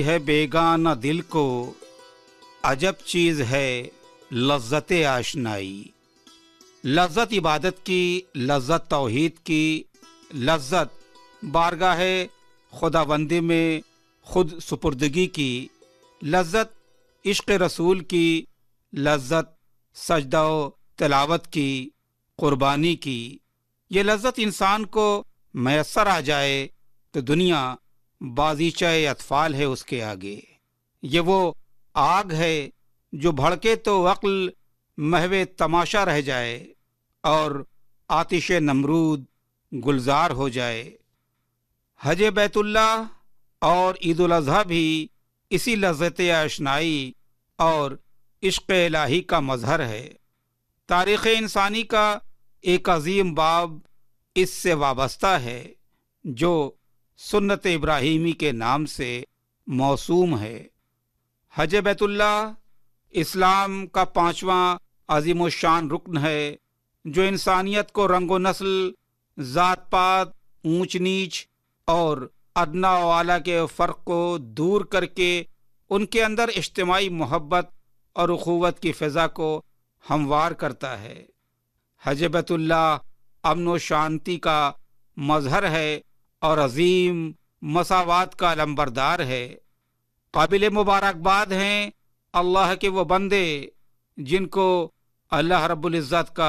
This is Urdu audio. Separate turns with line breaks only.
ہے بیگانہ دل کو عجب چیز ہے لذت آشنائی۔ لذت عبادت کی، لذت توحید کی، لذت بارگاہ خداوندی میں خود سپردگی کی، لذت عشق رسول کی، لذت سجدہ و تلاوت کی، قربانی کی۔ یہ لذت انسان کو میسر آ جائے تو دنیا بازیچہ اطفال ہے اس کے آگے۔ یہ وہ آگ ہے جو بھڑکے تو عقل محو تماشا رہ جائے اور آتش نمرود گلزار ہو جائے۔ حج بیت اللہ اور عید الاضحیٰ بھی اسی لذت آشنائی اور عشق الہی کا مظہر ہے۔ تاریخ انسانی کا ایک عظیم باب اس سے وابستہ ہے جو سنت ابراہیمی کے نام سے موسوم ہے۔ حج بیت اللہ اسلام کا 5واں عظیم الشان رکن ہے جو انسانیت کو رنگ و نسل، ذات پات، اونچ نیچ اور ادنا و اعلیٰ کے فرق کو دور کر کے ان کے اندر اجتماعی محبت اور اخوت کی فضا کو ہموار کرتا ہے۔ حج بیت اللہ امن و شانتی کا مظہر ہے اور عظیم مساوات کا علمبردار ہے۔ قابل مبارکباد ہیں اللہ کے وہ بندے جن کو اللہ رب العزت کا